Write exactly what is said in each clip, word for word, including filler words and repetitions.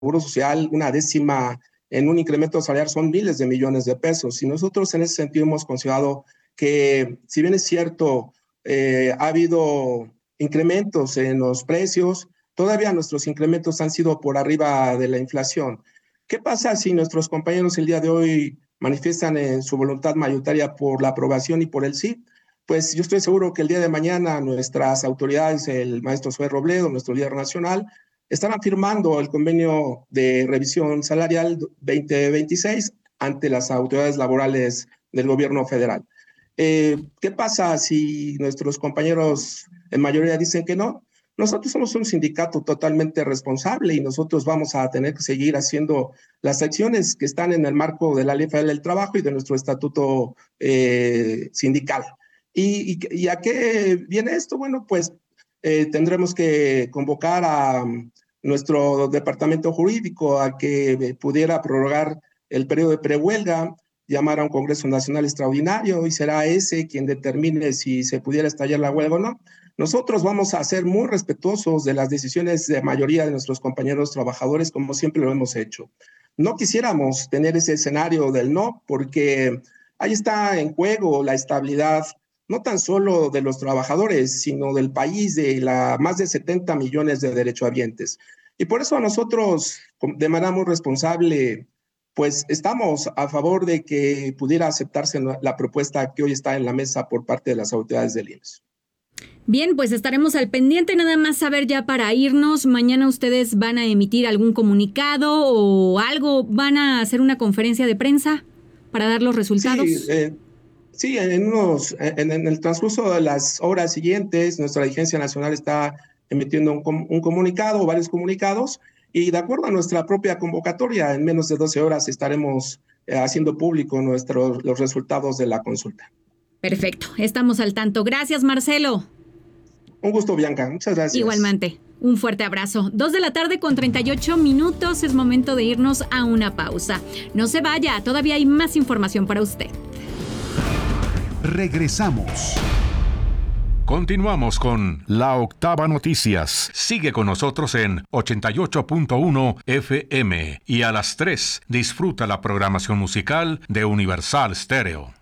Seguro Social, una décima en un incremento salarial son miles de millones de pesos. Y nosotros en ese sentido hemos considerado que, si bien es cierto, eh, ha habido incrementos en los precios, todavía nuestros incrementos han sido por arriba de la inflación. ¿Qué pasa si nuestros compañeros el día de hoy manifiestan en su voluntad mayoritaria por la aprobación y por el sí? Pues yo estoy seguro que el día de mañana nuestras autoridades, el maestro Zoé Robledo, nuestro líder nacional, estarán firmando el convenio de revisión salarial veinte veintiséis ante las autoridades laborales del gobierno federal. Eh, ¿Qué pasa si nuestros compañeros en mayoría dicen que no? Nosotros somos un sindicato totalmente responsable y nosotros vamos a tener que seguir haciendo las acciones que están en el marco de la Ley Federal del Trabajo y de nuestro estatuto eh, sindical. ¿Y, y, ¿Y a qué viene esto? Bueno, pues eh, tendremos que convocar a um, nuestro departamento jurídico a que pudiera prorrogar el periodo de prehuelga, llamar a un Congreso Nacional Extraordinario y será ese quien determine si se pudiera estallar la huelga o no. Nosotros vamos a ser muy respetuosos de las decisiones de mayoría de nuestros compañeros trabajadores, como siempre lo hemos hecho. No quisiéramos tener ese escenario del no, porque ahí está en juego la estabilidad, no tan solo de los trabajadores, sino del país, de la, más de setenta millones de derechohabientes. Y por eso nosotros, de manera muy responsable, pues estamos a favor de que pudiera aceptarse la propuesta que hoy está en la mesa por parte de las autoridades del I M S S. Bien, pues estaremos al pendiente. Nada más saber ya para irnos, mañana ustedes van a emitir algún comunicado o algo, van a hacer una conferencia de prensa para dar los resultados. Sí, eh, sí en, unos, en, en el transcurso de las horas siguientes, nuestra dirigencia nacional está emitiendo un, un comunicado o varios comunicados y de acuerdo a nuestra propia convocatoria, en menos de doce horas estaremos eh, haciendo público nuestros, los resultados de la consulta. Perfecto, estamos al tanto. Gracias, Marcelo. Un gusto, Bianca. Muchas gracias. Igualmente. Un fuerte abrazo. Dos de la tarde con treinta y ocho minutos. Es momento de irnos a una pausa. No se vaya, todavía hay más información para usted. Regresamos. Continuamos con La Octava Noticias. Sigue con nosotros en ochenta y ocho punto uno F M y a las tres disfruta la programación musical de Universal Stereo.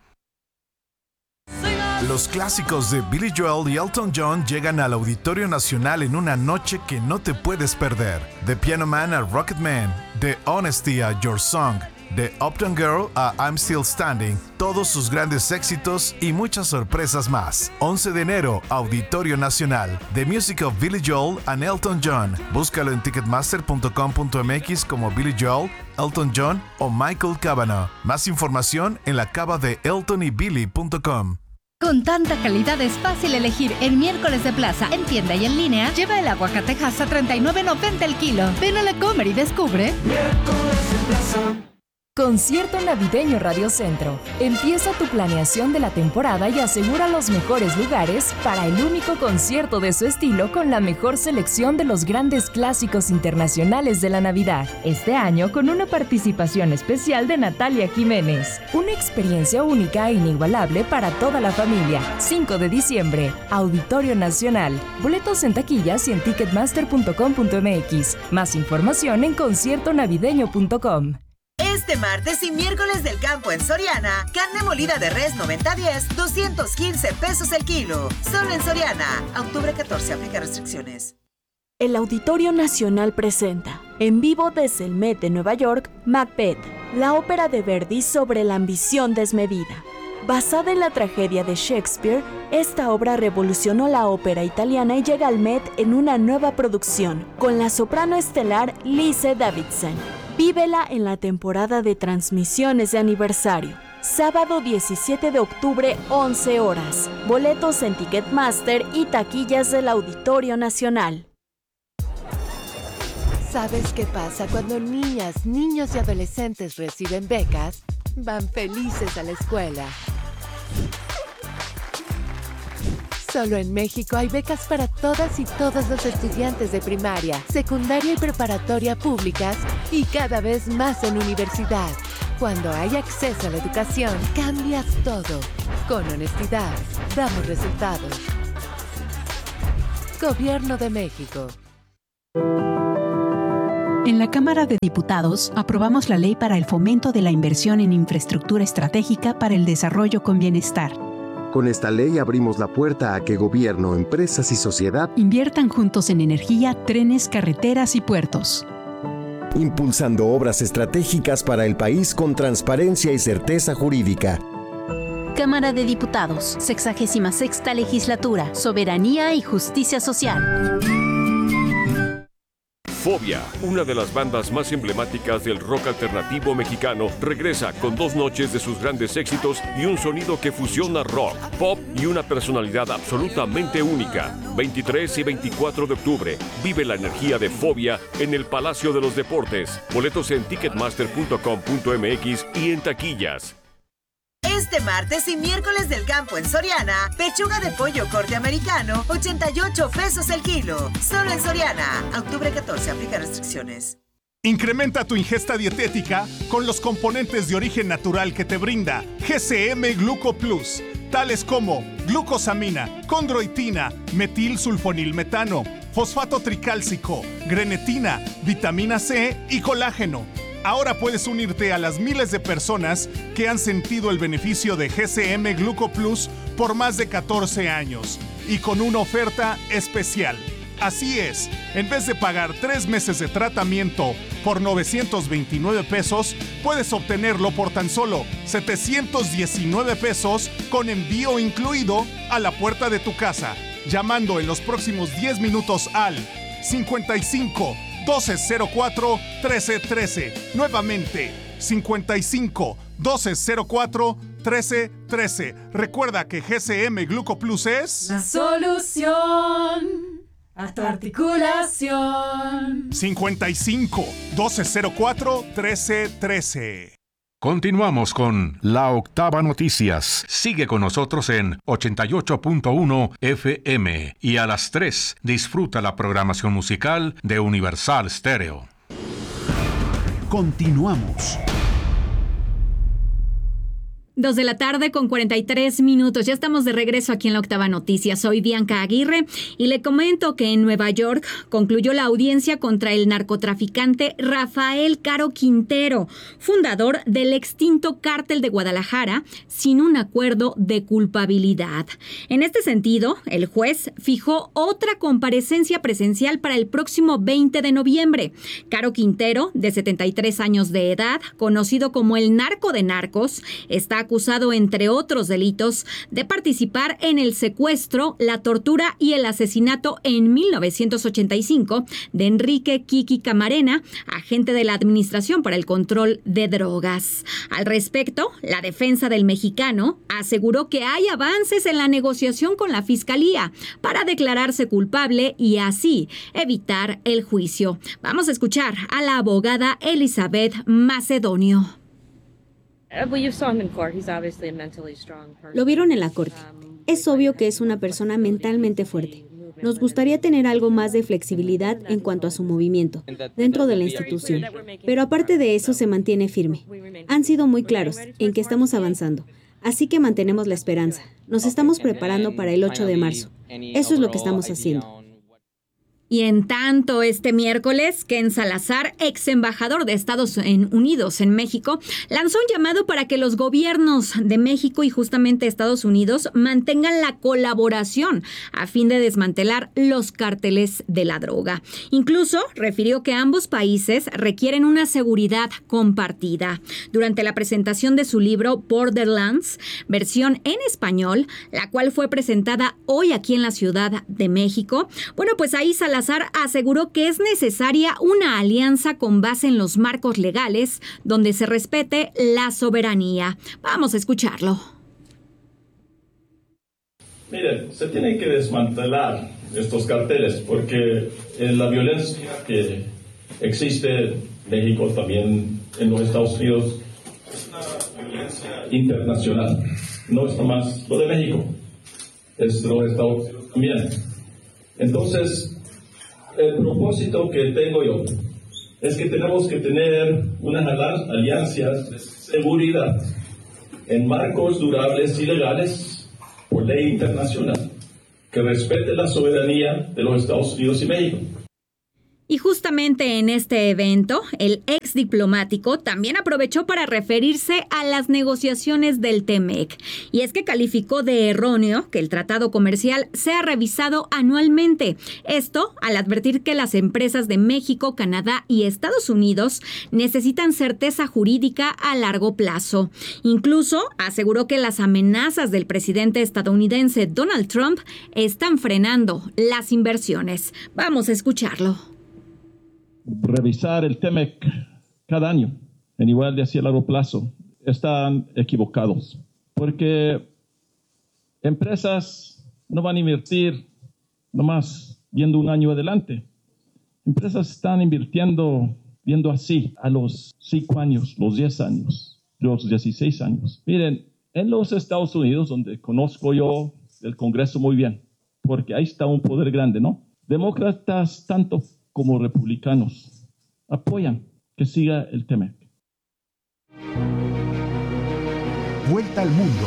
Los clásicos de Billy Joel y Elton John llegan al Auditorio Nacional en una noche que no te puedes perder. De Piano Man a Rocket Man, de Honesty a Your Song, de Uptown Girl a I'm Still Standing, todos sus grandes éxitos y muchas sorpresas más. once de enero, Auditorio Nacional. The Music of Billy Joel and Elton John. Búscalo en ticketmaster punto com punto m x como Billy Joel, Elton John o Michael Cavanaugh. Más información en la cava de elton y billy punto com. Con tanta calidad es fácil elegir el miércoles de plaza. En tienda y en línea, lleva el aguacatejas a treinta y nueve noventa el kilo. Ven a la Comer y descubre. Miércoles de plaza. Concierto Navideño Radio Centro. Empieza tu planeación de la temporada y asegura los mejores lugares para el único concierto de su estilo con la mejor selección de los grandes clásicos internacionales de la Navidad. Este año con una participación especial de Natalia Jiménez. Una experiencia única e inigualable para toda la familia. cinco de diciembre, Auditorio Nacional. Boletos en taquillas y en ticketmaster punto com punto m x. Más información en concierto navideño punto com. Este martes y miércoles del campo en Soriana, carne molida de res noventa diez, doscientos quince pesos el kilo. Solo en Soriana. Octubre catorce, aplica restricciones. El Auditorio Nacional presenta, en vivo desde el Met de Nueva York, Macbeth, la ópera de Verdi sobre la ambición desmedida. Basada en la tragedia de Shakespeare, esta obra revolucionó la ópera italiana y llega al Met en una nueva producción, con la soprano estelar Lise Davidson. Vívela en la temporada de transmisiones de aniversario. Sábado diecisiete de octubre, once horas. Boletos en Ticketmaster y taquillas del Auditorio Nacional. ¿Sabes qué pasa cuando niñas, niños y adolescentes reciben becas? Van felices a la escuela. Solo en México hay becas para todas y todos los estudiantes de primaria, secundaria y preparatoria públicas y cada vez más en universidad. Cuando hay acceso a la educación, cambias todo. Con honestidad, damos resultados. Gobierno de México. En la Cámara de Diputados aprobamos la Ley para el Fomento de la Inversión en Infraestructura Estratégica para el Desarrollo con Bienestar. Con esta ley abrimos la puerta a que gobierno, empresas y sociedad inviertan juntos en energía, trenes, carreteras y puertos, impulsando obras estratégicas para el país con transparencia y certeza jurídica. Cámara de Diputados, sexagésima sexta Legislatura, Soberanía y Justicia Social. Fobia, una de las bandas más emblemáticas del rock alternativo mexicano, regresa con dos noches de sus grandes éxitos y un sonido que fusiona rock, pop y una personalidad absolutamente única. veintitrés y veinticuatro de octubre, vive la energía de Fobia en el Palacio de los Deportes. Boletos en ticketmaster punto com punto m x y en taquillas. Este martes y miércoles del campo en Soriana, pechuga de pollo corte americano, ochenta y ocho pesos el kilo. Solo en Soriana. Octubre catorce, aplica restricciones. Incrementa tu ingesta dietética con los componentes de origen natural que te brinda G C M Gluco Plus, tales como glucosamina, condroitina, metilsulfonilmetano, fosfato tricálcico, grenetina, vitamina C y colágeno. Ahora puedes unirte a las miles de personas que han sentido el beneficio de G C M Gluco Plus por más de catorce años y con una oferta especial. Así es, en vez de pagar tres meses de tratamiento por novecientos veintinueve pesos, puedes obtenerlo por tan solo setecientos diecinueve pesos con envío incluido a la puerta de tu casa, llamando en los próximos diez minutos al cincuenta y cinco, doce cero cuatro, trece trece. Nuevamente, cincuenta y cinco, doce cero cuatro, trece trece. Recuerda que G C M Gluco Plus es la solución a tu articulación. cincuenta y cinco, doce cero cuatro, trece trece. Continuamos con La Octava Noticias. Sigue con nosotros en ochenta y ocho punto uno F M y a las tres disfruta la programación musical de Universal Stereo. Continuamos. Dos de la tarde con cuarenta y tres minutos. Ya estamos de regreso aquí en La Octava Noticias. Soy Bianca Aguirre y le comento que en Nueva York concluyó la audiencia contra el narcotraficante Rafael Caro Quintero, fundador del extinto Cártel de Guadalajara, sin un acuerdo de culpabilidad. En este sentido, el juez fijó otra comparecencia presencial para el próximo veinte de noviembre. Caro Quintero, de setenta y tres años de edad, conocido como el narco de narcos, está acusado, entre otros delitos, de participar en el secuestro, la tortura y el asesinato en mil novecientos ochenta y cinco de Enrique Kiki Camarena, agente de la Administración para el Control de Drogas. Al respecto, la defensa del mexicano aseguró que hay avances en la negociación con la Fiscalía para declararse culpable y así evitar el juicio. Vamos a escuchar a la abogada Elizabeth Macedonio. Lo vieron en la corte. Es obvio que es una persona mentalmente fuerte. Nos gustaría tener algo más de flexibilidad en cuanto a su movimiento dentro de la institución, pero aparte de eso se mantiene firme. Han sido muy claros en que estamos avanzando, así que mantenemos la esperanza. Nos estamos preparando para el ocho de marzo. Eso es lo que estamos haciendo. Y en tanto, este miércoles, Ken Salazar, ex embajador de Estados Unidos en México, lanzó un llamado para que los gobiernos de México y justamente Estados Unidos mantengan la colaboración a fin de desmantelar los cárteles de la droga. Incluso refirió que ambos países requieren una seguridad compartida. Durante la presentación de su libro Borderlands, versión en español, la cual fue presentada hoy aquí en la Ciudad de México, bueno, pues ahí Salazar aseguró que es necesaria una alianza con base en los marcos legales donde se respete la soberanía. Vamos a escucharlo. Miren, se tienen que desmantelar estos carteles porque la violencia que existe en México, también en los Estados Unidos, es una violencia internacional. No es nomás lo de México, es lo de Estados Unidos también. Entonces, el propósito que tengo yo es que tenemos que tener unas alianzas de seguridad en marcos durables y legales por ley internacional que respete la soberanía de los Estados Unidos y México. Y justamente en este evento, el ex diplomático también aprovechó para referirse a las negociaciones del T-M E C. Y es que calificó de erróneo que el tratado comercial sea revisado anualmente. Esto al advertir que las empresas de México, Canadá y Estados Unidos necesitan certeza jurídica a largo plazo. Incluso aseguró que las amenazas del presidente estadounidense Donald Trump están frenando las inversiones. Vamos a escucharlo. Revisar el T M E C cada año, en igual de así a largo plazo, están equivocados. Porque empresas no van a invertir nomás viendo un año adelante. Empresas están invirtiendo viendo así a los cinco años, los diez años, los dieciséis años. Miren, en los Estados Unidos, donde conozco yo el Congreso muy bien, porque ahí está un poder grande, ¿no? Demócratas tanto como republicanos apoyan que siga el T M E C. Vuelta al mundo.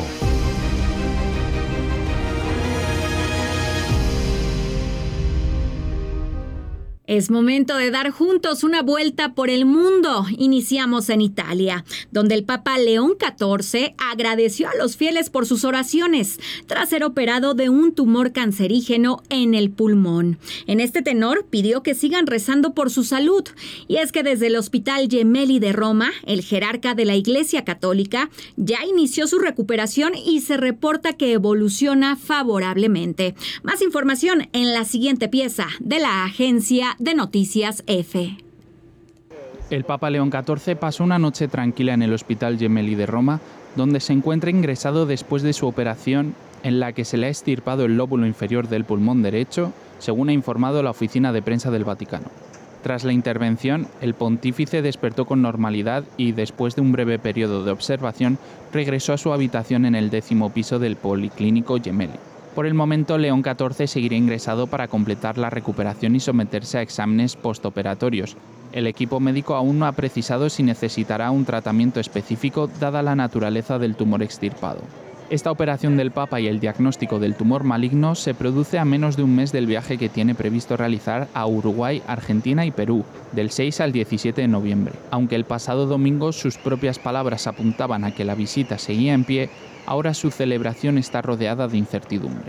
Es momento de dar juntos una vuelta por el mundo. Iniciamos en Italia, donde el Papa León catorce agradeció a los fieles por sus oraciones tras ser operado de un tumor cancerígeno en el pulmón. En este tenor pidió que sigan rezando por su salud. Y es que desde el Hospital Gemelli de Roma, el jerarca de la Iglesia Católica ya inició su recuperación y se reporta que evoluciona favorablemente. Más información en la siguiente pieza de la agencia de Noticias F. El Papa León catorce pasó una noche tranquila en el Hospital Gemelli de Roma, donde se encuentra ingresado después de su operación en la que se le ha extirpado el lóbulo inferior del pulmón derecho, según ha informado la oficina de prensa del Vaticano. Tras la intervención, el pontífice despertó con normalidad y, después de un breve periodo de observación, regresó a su habitación en el décimo piso del Policlínico Gemelli. Por el momento, León catorce seguirá ingresado para completar la recuperación y someterse a exámenes postoperatorios. El equipo médico aún no ha precisado si necesitará un tratamiento específico dada la naturaleza del tumor extirpado. Esta operación del Papa y el diagnóstico del tumor maligno se produce a menos de un mes del viaje que tiene previsto realizar a Uruguay, Argentina y Perú, del seis al diecisiete de noviembre. Aunque el pasado domingo sus propias palabras apuntaban a que la visita seguía en pie, ahora su celebración está rodeada de incertidumbre.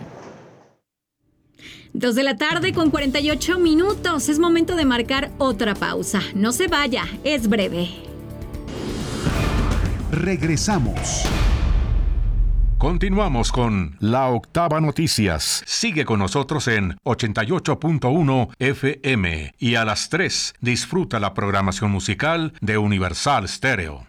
Dos de la tarde con cuarenta y ocho minutos. Es momento de marcar otra pausa. No se vaya, es breve. Regresamos. Continuamos con La Octava Noticias. Sigue con nosotros en ochenta y ocho punto uno F M y a las tres disfruta la programación musical de Universal Stereo.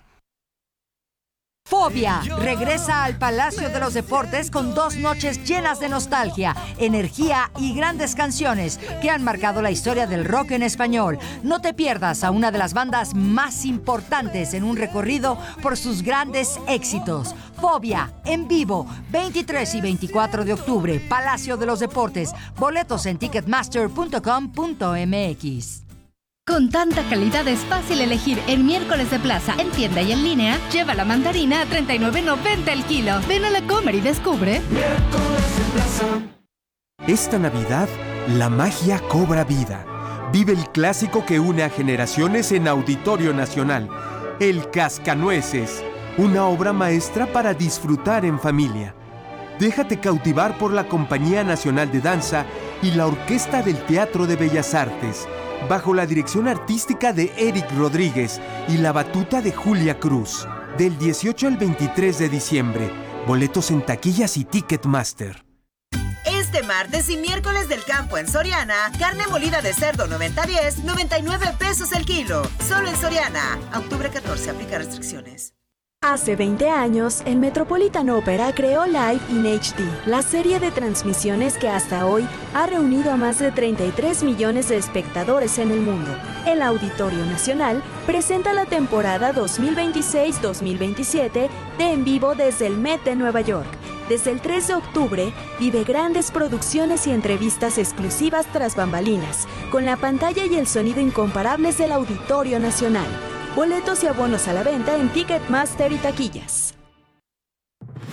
Fobia regresa al Palacio de los Deportes con dos noches llenas de nostalgia, energía y grandes canciones que han marcado la historia del rock en español. No te pierdas a una de las bandas más importantes en un recorrido por sus grandes éxitos. Fobia, en vivo, veintitrés y veinticuatro de octubre, Palacio de los Deportes. Boletos en ticketmaster punto com punto m x. Con tanta calidad es fácil elegir en miércoles de plaza, en tienda y en línea. Lleva la mandarina a treinta y nueve noventa el kilo. Ven a la Comer y descubre. Miércoles de plaza. Esta Navidad, la magia cobra vida. Vive el clásico que une a generaciones en Auditorio Nacional. El Cascanueces, una obra maestra para disfrutar en familia. Déjate cautivar por la Compañía Nacional de Danza y la Orquesta del Teatro de Bellas Artes, bajo la dirección artística de Eric Rodríguez y la batuta de Julia Cruz. Del dieciocho al veintitrés de diciembre. Boletos en taquillas y Ticketmaster. Este martes y miércoles del campo en Soriana, carne molida de cerdo noventa diez, noventa y nueve pesos el kilo. Solo en Soriana. Octubre catorce, aplica restricciones. Hace veinte años, el Metropolitan Opera creó Live in H D, la serie de transmisiones que hasta hoy ha reunido a más de treinta y tres millones de espectadores en el mundo. El Auditorio Nacional presenta la temporada dos mil veintiséis dos mil veintisiete de En Vivo desde el Met de Nueva York. Desde el tres de octubre, vive grandes producciones y entrevistas exclusivas tras bambalinas, con la pantalla y el sonido incomparables del Auditorio Nacional. Boletos y abonos a la venta en Ticketmaster y taquillas.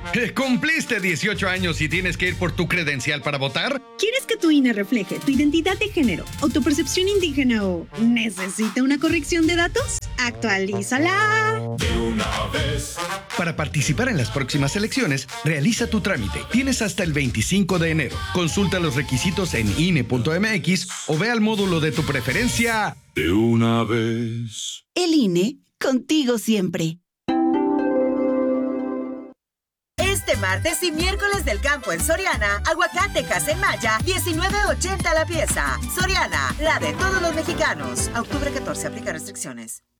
¿Cumpliste dieciocho años y tienes que ir por tu credencial para votar? ¿Quieres que tu I N E refleje tu identidad de género o tu percepción indígena o necesita una corrección de datos? ¡Actualízala! De una vez. Para participar en las próximas elecciones, realiza tu trámite. Tienes hasta el veinticinco de enero. Consulta los requisitos en I N E punto M X o ve al módulo de tu preferencia. De una vez. El I N E, contigo siempre. Este martes y miércoles del campo en Soriana, aguacatejas en Maya, diecinueve ochenta la pieza. Soriana, la de todos los mexicanos. A octubre catorce, aplica restricciones.